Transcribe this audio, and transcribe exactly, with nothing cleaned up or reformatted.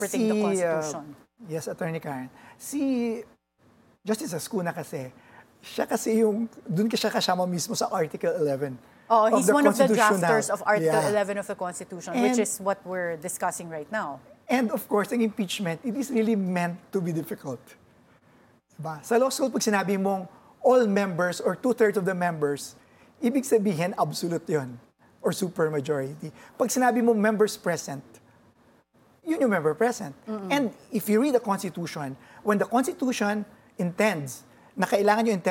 interpreting the Si, uh, Constitution. Yes, Attorney Karen. Si Justice Ascuna kasi, siya kasi yung, dun ka siya kasama mismo sa Article eleven. Oh, of he's the one of the Constitutional- drafters of Article Yeah. eleven of the Constitution, And- which is what we're discussing right now. And of course, ang impeachment, it is really meant to be difficult. Diba? Sa law school, pag sinabi mong all members or two-thirds of the members, ibig sabihin, absolute yun. Or supermajority. Pag sinabi mong members present, yun yung member present. Mm-hmm. And if you read the Constitution, when the Constitution intends na kailangan yung intend